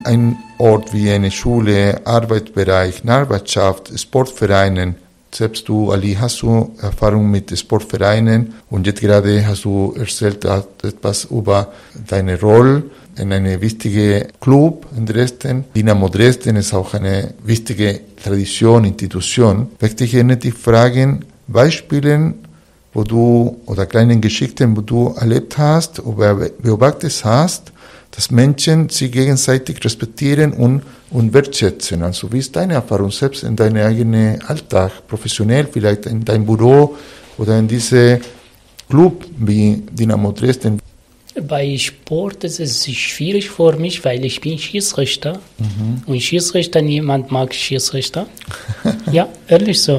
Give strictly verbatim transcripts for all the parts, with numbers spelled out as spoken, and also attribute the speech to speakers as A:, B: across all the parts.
A: ein Ort wie eine Schule, Arbeitsbereich, Nachbarschaft, Sportvereinen. Selbst du, Ali, hast du Erfahrung mit Sportvereinen und jetzt gerade hast du erzählt etwas über deine Rolle in einem wichtigen Club in Dresden. Dynamo Dresden ist auch eine wichtige Tradition, Institution. Möchte ich gerne dich fragen, Beispiele, wo du, oder kleine Geschichten, wo du erlebt hast oder beobachtet hast, dass Menschen sich gegenseitig respektieren und, und wertschätzen. Also wie ist deine Erfahrung selbst in deinem eigenen Alltag, professionell, vielleicht in deinem Büro oder in diesem Club wie Dynamo Dresden?
B: Bei Sport ist es schwierig für mich, weil ich bin Schiedsrichter. Mhm. Und Schiedsrichter, niemand mag Schiedsrichter. Ja, ehrlich so.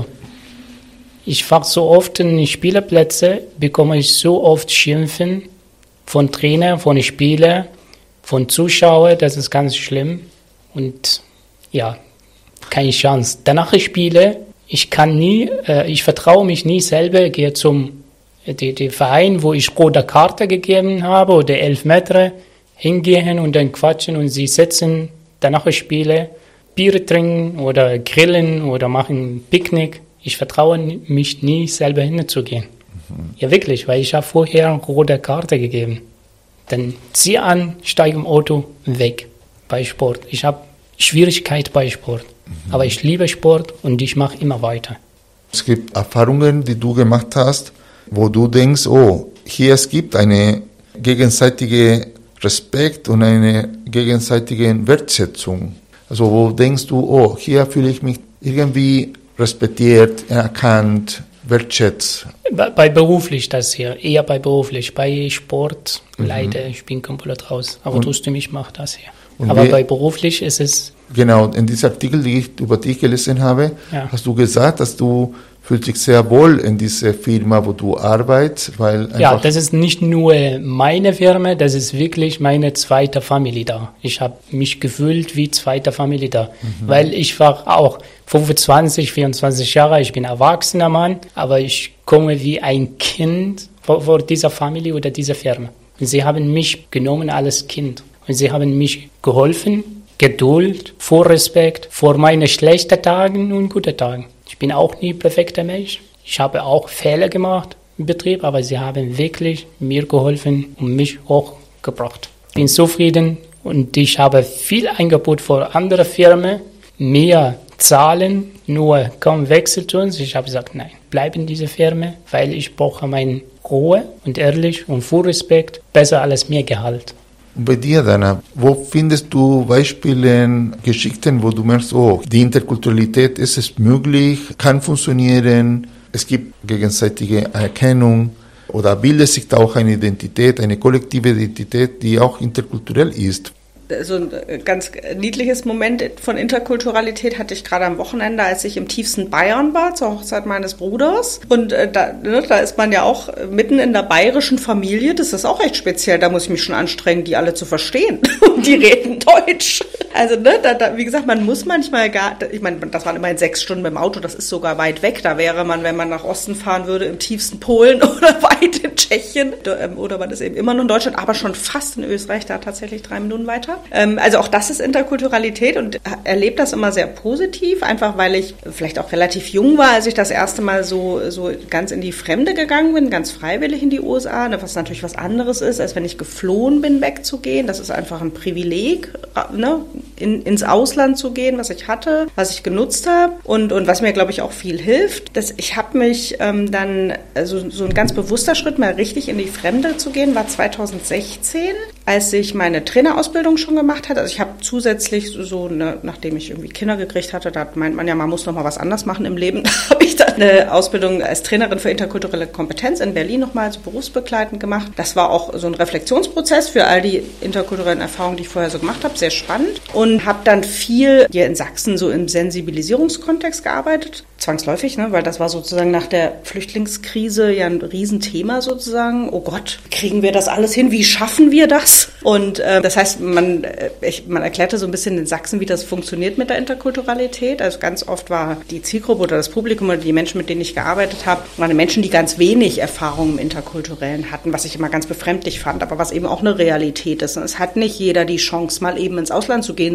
B: Ich fahre so oft in Spielerplätze, bekomme ich so oft Schimpfen von Trainer, von Spielern, von Zuschauern, das ist ganz schlimm. Und ja, keine Chance. Danach ich spiele, ich kann nie, äh, ich vertraue mich nie selber, gehe zum die, die Verein, wo ich rote Karte gegeben habe oder elf Meter, hingehen und dann quatschen und sie sitzen, danach ich spiele, Bier trinken oder grillen oder machen Picknick. Ich vertraue mich nie selber hinzugehen. Mhm. Ja wirklich, weil ich habe vorher eine rote Karte gegeben. Dann zieh an, steig im Auto, weg bei Sport. Ich habe Schwierigkeit bei Sport, mhm. aber ich liebe Sport und ich mache immer weiter.
A: Es gibt Erfahrungen, die du gemacht hast, wo du denkst, oh, hier es gibt eine gegenseitige Respekt und eine gegenseitige Wertschätzung. Also wo denkst du, oh, hier fühle ich mich irgendwie respektiert, erkannt, wertschätzt.
B: Bei, bei beruflich das hier, eher bei beruflich. Bei Sport, mhm. leider, ich bin komplett raus. Aber trotzdem, ich mache das hier. Aber wie, bei beruflich ist es...
A: Genau, in diesem Artikel, den ich über dich gelesen habe,
B: ja.
A: hast du gesagt, dass du fühlst dich sehr wohl in dieser Firma, wo du arbeitest, weil
B: ja, das ist nicht nur meine Firma, das ist wirklich meine zweite Familie da. Ich habe mich gefühlt wie zweite Familie da, mhm. weil ich war auch fünfundzwanzig, vierundzwanzig Jahre, ich bin ein erwachsener Mann, aber ich komme wie ein Kind vor, vor dieser Familie oder dieser Firma. Und sie haben mich genommen als Kind und sie haben mich geholfen, Geduld, Vorrespekt vor meinen schlechten Tagen und guten Tagen. Ich bin auch nie perfekter Mensch. Ich habe auch Fehler gemacht im Betrieb, aber sie haben wirklich mir geholfen und mich hochgebracht. Ich bin zufrieden und ich habe viel Angebot für andere Firmen, mehr zahlen, nur kaum wechselt uns. Ich habe gesagt, nein, bleib in dieser Firma, weil ich brauche meine Ruhe und ehrlich und voll Respekt, besser als mehr Gehalt.
A: Bei dir, Dana, wo findest du Beispiele, Geschichten, wo du merkst, oh, die Interkulturalität ist es möglich, kann funktionieren, es gibt gegenseitige Erkennung oder bildet sich da auch eine Identität, eine kollektive Identität, die auch interkulturell ist?
C: So ein ganz niedliches Moment von Interkulturalität hatte ich gerade am Wochenende, als ich im tiefsten Bayern war, zur Hochzeit meines Bruders. Und äh, da, ne, da ist man ja auch mitten in der bayerischen Familie. Das ist auch echt speziell. Da muss ich mich schon anstrengen, die alle zu verstehen. Und die reden Deutsch. Also, ne, da, da, wie gesagt, man muss manchmal gar, ich meine, das waren immerhin sechs Stunden mit dem Auto, das ist sogar weit weg. Da wäre man, wenn man nach Osten fahren würde, im tiefsten Polen oder weit in Tschechien. Oder man ist eben immer noch in Deutschland, aber schon fast in Österreich, da tatsächlich drei Minuten weiter. Also auch das ist Interkulturalität und erlebe das immer sehr positiv, einfach weil ich vielleicht auch relativ jung war, als ich das erste Mal so, so ganz in die Fremde gegangen bin, ganz freiwillig in die U S A, was natürlich was anderes ist, als wenn ich geflohen bin, wegzugehen. Das ist einfach ein Privileg, ne, in, ins Ausland zu gehen, was ich hatte, was ich genutzt habe und, und was mir, glaube ich, auch viel hilft. Das, ich habe mich ähm, dann, also so ein ganz bewusster Schritt, mal richtig in die Fremde zu gehen, war zweitausendsechzehn, als ich meine Trainerausbildung schon gemacht hat. Also ich habe zusätzlich so, eine, nachdem ich irgendwie Kinder gekriegt hatte, da meint man ja, man muss noch mal was anderes machen im Leben. Da habe ich dann eine Ausbildung als Trainerin für interkulturelle Kompetenz in Berlin nochmal so berufsbegleitend gemacht. Das war auch so ein Reflexionsprozess für all die interkulturellen Erfahrungen, die ich vorher so gemacht habe. Sehr spannend. Und habe dann viel hier in Sachsen so im Sensibilisierungskontext gearbeitet. Zwangsläufig, ne, weil das war sozusagen nach der Flüchtlingskrise ja ein Riesenthema sozusagen. Oh Gott, kriegen wir das alles hin? Wie schaffen wir das? Und äh, das heißt, man, ich, man erklärte so ein bisschen in Sachsen, wie das funktioniert mit der Interkulturalität. Also ganz oft war die Zielgruppe oder das Publikum oder die Menschen, mit denen ich gearbeitet habe, waren Menschen, die ganz wenig Erfahrung im Interkulturellen hatten, was ich immer ganz befremdlich fand, aber was eben auch eine Realität ist. Und es hat nicht jeder die Chance, mal eben ins Ausland zu gehen.